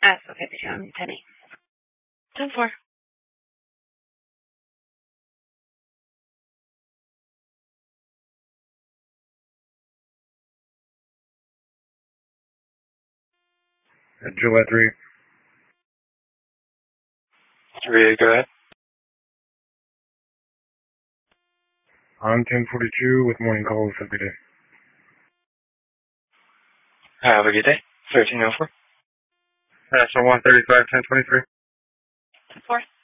Okay, I'm 10-8. 10-4. July 3. 3, go ahead. I'm 1042 with morning calls every day. Have a good day. 1304. National 135, 1023. 4.